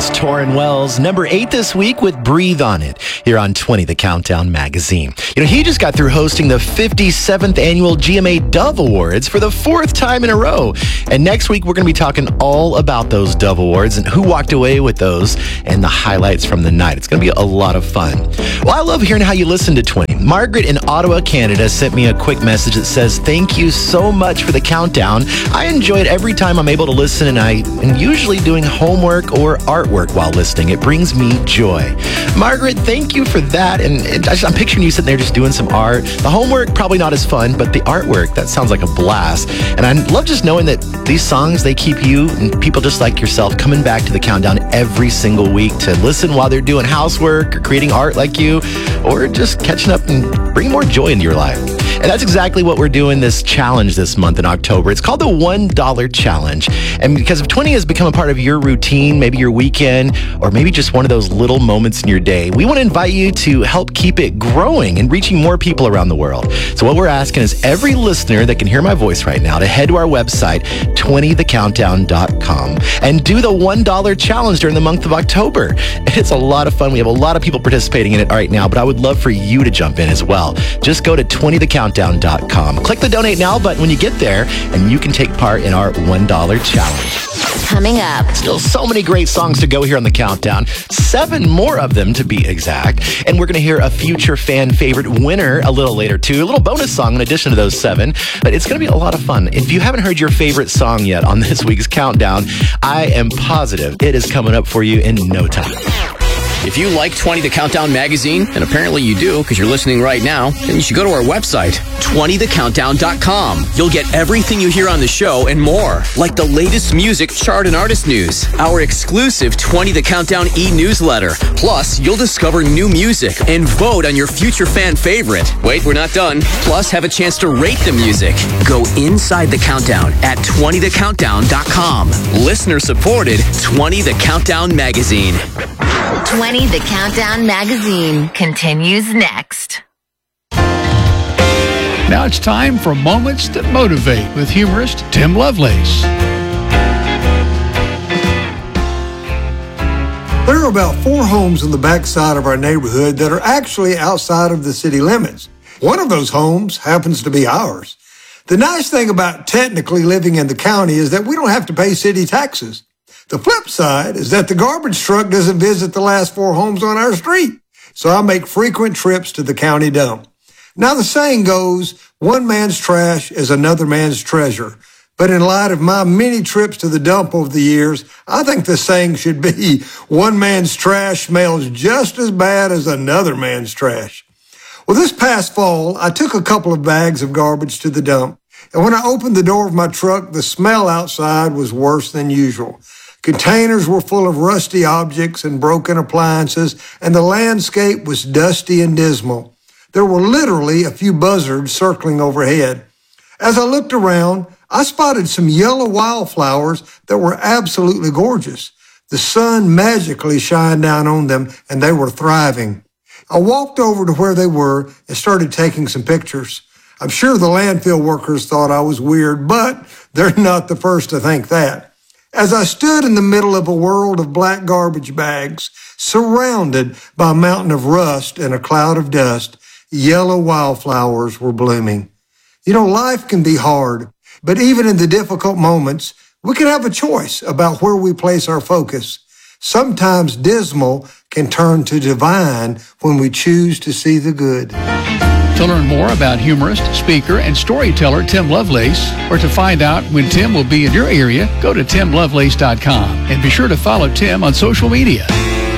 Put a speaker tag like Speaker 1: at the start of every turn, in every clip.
Speaker 1: was Torrin Wells, number 8 this week with Breathe on It, here on 20 The Countdown magazine. You know, he just got through hosting the 57th annual GMA Dove Awards for the 4th time in a row. And next week, we're going to be talking all about those Dove Awards and who walked away with those and the highlights from the night. It's going to be a lot of fun. Well, I love hearing how you listen to 20. Margaret in Ottawa, Canada sent me a quick message that says, "Thank you so much for the countdown. I enjoy it every time I'm able to listen, and I am usually doing homework or artwork while listening. It brings me joy." Margaret, thank you for that. And I'm picturing you sitting there just doing some art. The homework, probably not as fun, but the artwork, that sounds like a blast. And I love just knowing that these songs, they keep you and people just like yourself coming back to the countdown every single week to listen while they're doing housework or creating art like you, or just catching up and bringing more joy into your life. And that's exactly what we're doing this challenge this month in October. It's called the $1 Challenge. And because if 20 has become a part of your routine, maybe your weekend, or maybe just one of those little moments in your day, we want to invite you to help keep it growing and reaching more people around the world. So what we're asking is every listener that can hear my voice right now to head to our website, 20thecountdown.com, and do the $1 challenge during the month of October. It's a lot of fun. We have a lot of people participating in it right now, but I would love for you to jump in as well. Just go to 20thecountdown.com. Click the Donate Now button when you get there, and you can take part in our $1 challenge.
Speaker 2: Coming up.
Speaker 1: Still so many great songs to go here on the countdown. 7 more of them to be exact. And we're going to hear a future fan favorite winner a little later too. A little bonus song in addition to those 7. But it's going to be a lot of fun. If you haven't heard your favorite song yet on this week's countdown, I am positive it is coming up for you in no time.
Speaker 3: If you like 20 The Countdown magazine, and apparently you do because you're listening right now, then you should go to our website, 20thecountdown.com. You'll get everything you hear on the show and more, like the latest music, chart, and artist news, our exclusive 20 The Countdown e-newsletter. Plus, you'll discover new music and vote on your future fan favorite. Wait, we're not done. Plus, have a chance to rate the music. Go inside the countdown at 20thecountdown.com. Listener-supported 20 The Countdown magazine.
Speaker 2: 20 The Countdown magazine continues next.
Speaker 4: Now it's time for Moments That Motivate with humorist Tim Lovelace.
Speaker 5: There are about 4 homes on the backside of our neighborhood that are actually outside of the city limits. One of those homes happens to be ours. The nice thing about technically living in the county is that we don't have to pay city taxes. The flip side is that the garbage truck doesn't visit the last 4 homes on our street, so I make frequent trips to the county dump. Now the saying goes, one man's trash is another man's treasure. But in light of my many trips to the dump over the years, I think the saying should be, one man's trash smells just as bad as another man's trash. Well, this past fall, I took a couple of bags of garbage to the dump, and when I opened the door of my truck, the smell outside was worse than usual. Containers were full of rusty objects and broken appliances, and the landscape was dusty and dismal. There were literally a few buzzards circling overhead. As I looked around, I spotted some yellow wildflowers that were absolutely gorgeous. The sun magically shined down on them, and they were thriving. I walked over to where they were and started taking some pictures. I'm sure the landfill workers thought I was weird, but they're not the first to think that. As I stood in the middle of a world of black garbage bags, surrounded by a mountain of rust and a cloud of dust, yellow wildflowers were blooming. You know, life can be hard, but even in the difficult moments, we can have a choice about where we place our focus. Sometimes dismal can turn to divine when we choose to see the good.
Speaker 4: To learn more about humorist, speaker, and storyteller Tim Lovelace, or to find out when Tim will be in your area, go to timlovelace.com and be sure to follow Tim on social media.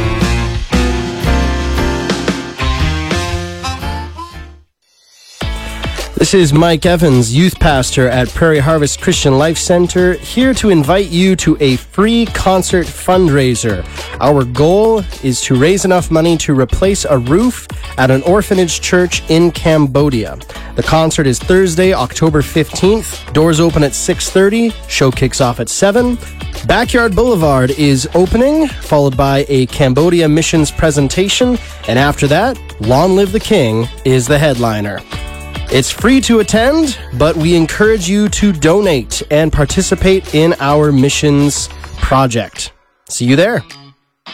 Speaker 6: This is Mike Evans, youth pastor at Prairie Harvest Christian Life Center, here to invite you to a free concert fundraiser. Our goal is to raise enough money to replace a roof at an orphanage church in Cambodia. The concert is Thursday, October 15th. Doors open at 6:30. Show kicks off at 7. Backyard Boulevard is opening, followed by a Cambodia missions presentation. And after that, Long Live the King is the headliner. It's free to attend, but we encourage you to donate and participate in our missions project. See you there.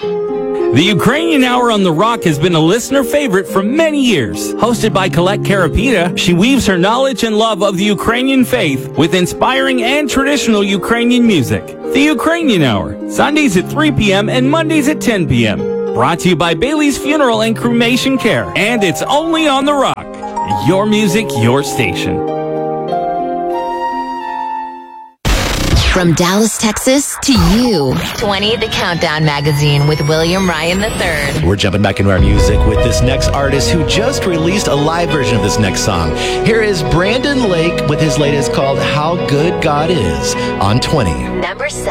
Speaker 7: The Ukrainian Hour on The Rock has been a listener favorite for many years. Hosted by Colette Karapita, she weaves her knowledge and love of the Ukrainian faith with inspiring and traditional Ukrainian music. The Ukrainian Hour, Sundays at 3 p.m. and Mondays at 10 p.m. Brought to you by Bailey's Funeral and Cremation Care. And it's only on The Rock. Your music, your station.
Speaker 2: From Dallas, Texas to you. 20 The Countdown Magazine with William Ryan III.
Speaker 1: We're jumping back into our music with this next artist who just released a live version of this next song. Here is Brandon Lake with his latest called How Good God Is on 20.
Speaker 2: Number 7.